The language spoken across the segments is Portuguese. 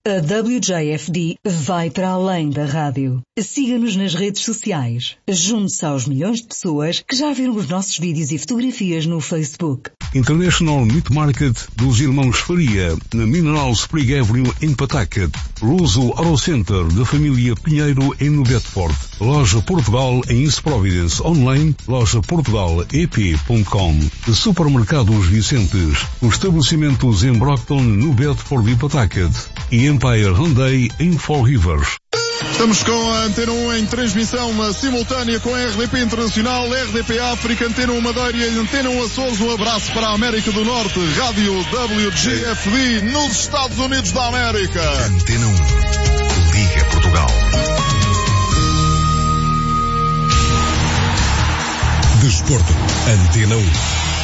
A WJFD vai para além da rádio. Siga-nos nas redes sociais. Junte-se aos milhões de pessoas que já viram os nossos vídeos e fotografias no Facebook. International Meat Market dos Irmãos Faria, na Mineral Spring Avenue em Pataca. Luso Auto Center da família Pinheiro em Bedford. Loja Portugal em East Providence. Online, lojaportugalep.com. Supermercados Vicentes. Os estabelecimentos em Brockton, no Bedford e Pataca. E Empire Hyundai em Fall Rivers. Estamos com a Antena 1 em transmissão simultânea com a RDP Internacional, RDP África, Antena 1 Madeira e Antena 1 Açores. Um abraço para a América do Norte, Rádio WGFD nos Estados Unidos da América. Antena 1, Liga Portugal. Desporto, Antena 1.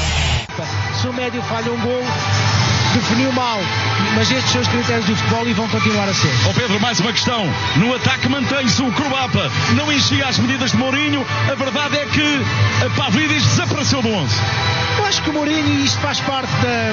Se o médio falha um gol, definiu mal, mas estes são os critérios do futebol e vão continuar a ser. Ó Pedro, mais uma questão. No ataque mantém-se o Croata, não enchia as medidas de Mourinho. A verdade é que a Pavlidis desapareceu do 11. Eu acho que o Mourinho, isto faz parte da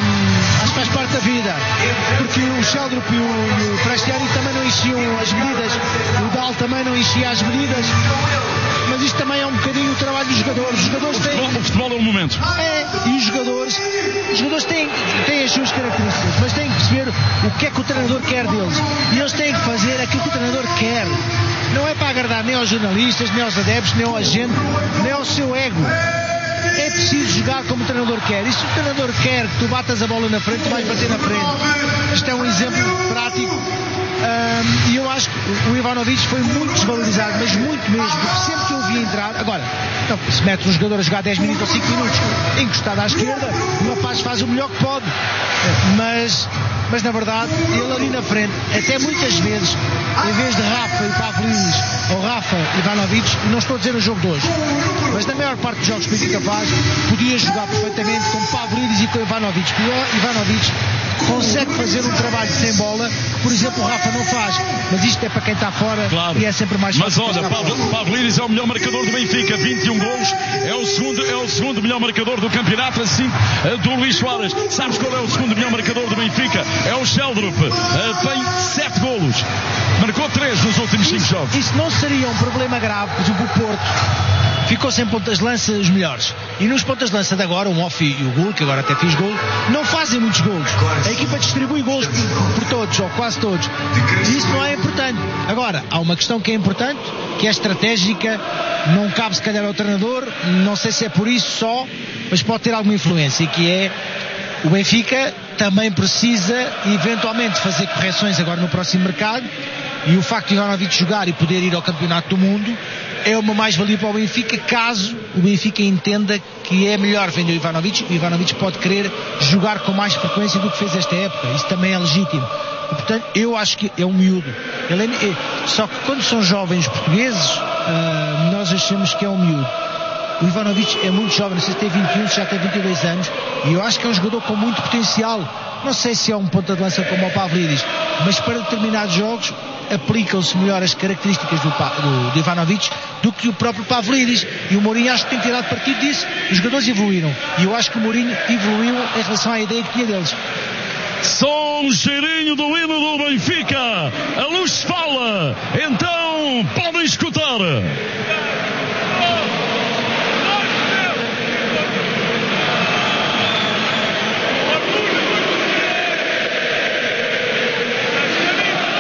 vida, porque o Sheldrup e o Prestiani também não enchiam as medidas, o Dal também não enchia as medidas, mas isto também é um bocadinho o trabalho dos jogadores. Os jogadores têm... O futebol é um momento. E os jogadores têm as suas características, mas têm que perceber o que é que o treinador quer deles, e eles têm que fazer aquilo que o treinador quer. Não é para agradar nem aos jornalistas, nem aos adeptos, nem ao agente, nem ao seu ego. É preciso jogar como o treinador quer. E se o treinador quer que tu batas a bola na frente, tu vais bater na frente. Isto é um exemplo prático. E eu acho que o Ivanovic foi muito desvalorizado, mas muito mesmo, porque sempre que eu vi entrar, agora, então, se mete um jogador a jogar 10 minutos ou 5 minutos encostado à esquerda, o rapaz faz o melhor que pode, mas na verdade ele ali na frente, até muitas vezes, em vez de Rafa e Pavlidis ou Rafa e Ivanovic, não estou a dizer no jogo de hoje, mas na maior parte dos jogos que o Benfica faz, podia jogar perfeitamente com Pavlidis e com Ivanovic. O Ivanovic consegue fazer um trabalho sem bola que, por exemplo, o Rafa não faz, mas isto é para quem está fora, claro. E é sempre mais fácil. Mas olha, Pavlidis é o melhor marcador do Benfica, 21 gols, é o segundo melhor marcador do campeonato, assim do Luís Soares. Sabes qual é o segundo melhor marcador do Benfica? É o Sheldrup, tem 7 golos, marcou 3 nos últimos 5 jogos. Isso não seria um problema grave, por exemplo, o Porto ficou sem pontas de lança os melhores, e nos pontas de lança de agora, o Moffi e o Gul, que agora até fiz gol, não fazem muitos golos. A equipa distribui golos por todos, ou quase todos, e isso não é importante. Agora, há uma questão que é importante, que é estratégica, não cabe se calhar ao treinador, não sei se é por isso só, mas pode ter alguma influência, que é o Benfica também precisa eventualmente fazer correções agora no próximo mercado, e o facto de Ivanovic jogar e poder ir ao Campeonato do Mundo é uma mais-valia para o Benfica, caso o Benfica entenda que é melhor vender o Ivanovic. O Ivanovic pode querer jogar com mais frequência do que fez esta época, isso também é legítimo. E, portanto, eu acho que é um miúdo. Só que quando são jovens portugueses, nós achamos que é um miúdo. O Ivanovic é muito jovem, não sei se tem 21, já tem 22 anos, e eu acho que é um jogador com muito potencial. Não sei se é um ponta de lança como o Pavlidis, mas para determinados jogos aplicam-se melhor as características do Ivanovic do que o próprio Pavlidis, e o Mourinho acho que tem tirado partido disso. Os jogadores evoluíram, e eu acho que o Mourinho evoluiu em relação à ideia que tinha deles. Só um cheirinho do hino do Benfica.